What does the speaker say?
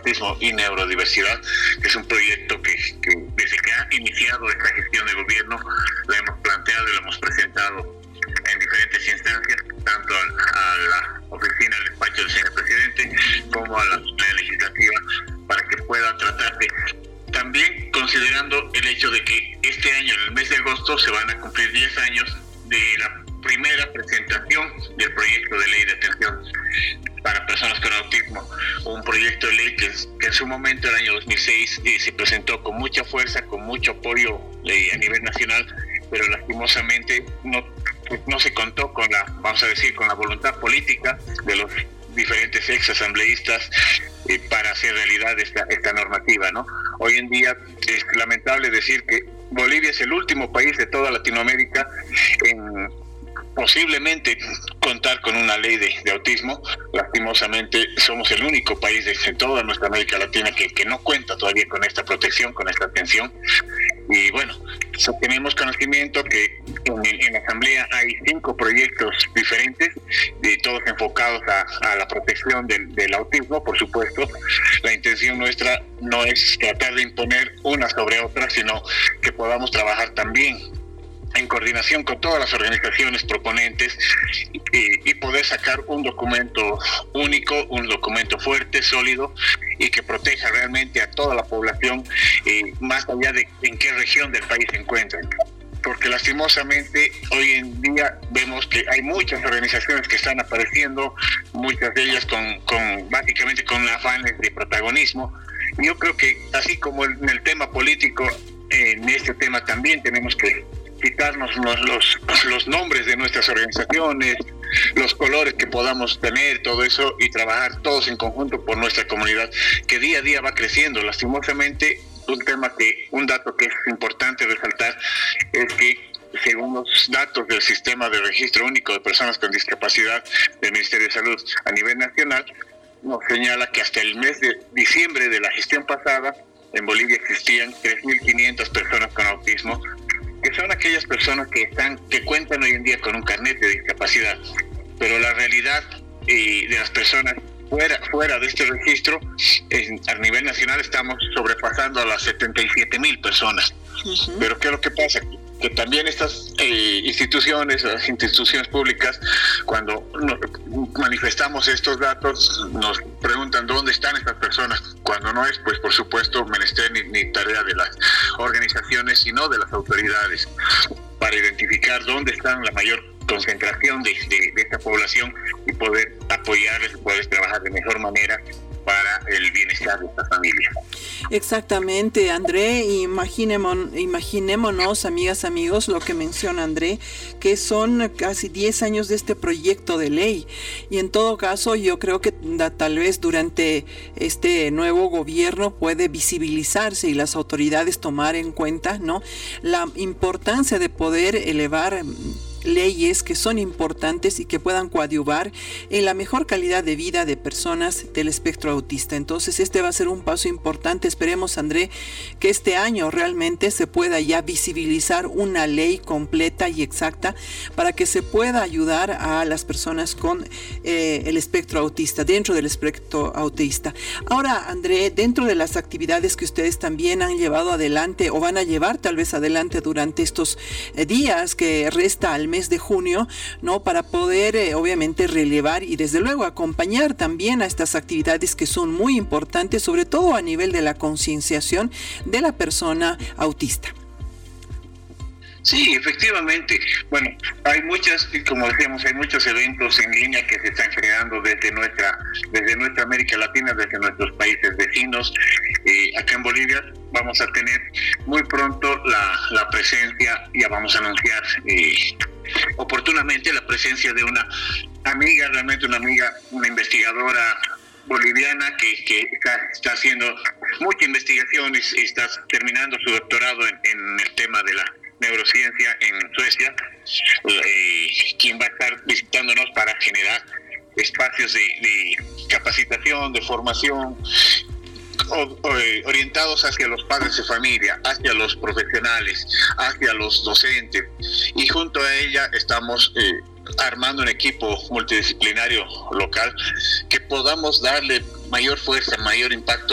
autismo y neurodiversidad, que es un proyecto que desde que ha iniciado esta gestión de gobierno la hemos planteado y la hemos presentado en diferentes instancias, tanto a la oficina del despacho del señor presidente como a la Asamblea Legislativa, para que pueda tratarse. También considerando el hecho de que este año, en el mes de agosto, se van a cumplir 10 años de la primera presentación del proyecto de ley de atención para personas con autismo, un proyecto de ley que en su momento, el año 2006, se presentó con mucha fuerza, con mucho apoyo a nivel nacional, pero lastimosamente no se contó con con la voluntad política de los diferentes ex asambleístas para hacer realidad esta normativa, ¿no? Hoy en día es lamentable decir que Bolivia es el último país de toda Latinoamérica en posiblemente contar con una ley de autismo. Lastimosamente somos el único país de toda nuestra América Latina que no cuenta todavía con esta protección, con esta atención. Y bueno, tenemos conocimiento que en la Asamblea hay 5 proyectos diferentes, todos enfocados a la protección del autismo. Por supuesto, la intención nuestra no es tratar de imponer una sobre otra, sino que podamos trabajar también en coordinación con todas las organizaciones proponentes y poder sacar un documento único, un documento fuerte, sólido y que proteja realmente a toda la población, más allá de en qué región del país se encuentren. Porque lastimosamente hoy en día vemos que hay muchas organizaciones que están apareciendo, muchas de ellas básicamente con afanes de protagonismo. Y yo creo que así como en el tema político, en este tema también tenemos que quitarnos los nombres de nuestras organizaciones, los colores que podamos tener, todo eso, y trabajar todos en conjunto por nuestra comunidad, que día a día va creciendo. Lastimosamente, un dato que es importante resaltar es que, según los datos del Sistema de Registro Único de Personas con Discapacidad del Ministerio de Salud a nivel nacional, nos señala que hasta el mes de diciembre de la gestión pasada, en Bolivia existían 3.500 personas con autismo, que son aquellas personas que cuentan hoy en día con un carnet de discapacidad, pero la realidad de las personas fuera de este registro, a nivel nacional estamos sobrepasando a las 77,000 personas. Uh-huh. Pero ¿qué es lo que pasa? Que también estas las instituciones públicas, cuando manifestamos estos datos, nos preguntan dónde están estas personas, cuando no es, pues por supuesto, menester ni tarea de las organizaciones, sino de las autoridades, para identificar dónde están la mayor concentración de esta población y poder apoyarles y poder trabajar de mejor manera para el bienestar de esta familia. Exactamente, André. Imaginémonos, amigas, amigos, lo que menciona André, que son casi 10 años de este proyecto de ley. Y en todo caso, yo creo que tal vez durante este nuevo gobierno puede visibilizarse y las autoridades tomar en cuenta, ¿no?, la importancia de poder elevar leyes que son importantes y que puedan coadyuvar en la mejor calidad de vida de personas del espectro autista. Entonces este va a ser un paso importante. Esperemos, André, que este año realmente se pueda ya visibilizar una ley completa y exacta para que se pueda ayudar a las personas con el espectro autista, dentro del espectro autista. Ahora, André, dentro de las actividades que ustedes también han llevado adelante o van a llevar tal vez adelante durante estos días que resta al mes de junio, ¿no?, para poder obviamente relevar y desde luego acompañar también a estas actividades que son muy importantes, sobre todo a nivel de la concienciación de la persona autista. Sí, efectivamente. Bueno, como decíamos, hay muchos eventos en línea que se están generando desde nuestra América Latina, desde nuestros países vecinos. Acá en Bolivia vamos a tener muy pronto la presencia, ya vamos a anunciar oportunamente la presencia de una amiga, una investigadora boliviana que está haciendo mucha investigación y está terminando su doctorado en el tema de la neurociencia en Suecia, quien va a estar visitándonos para generar espacios de capacitación, de formación, orientados hacia los padres de familia, hacia los profesionales, hacia los docentes, y junto a ella estamos armando un equipo multidisciplinario local que podamos darle mayor fuerza, mayor impacto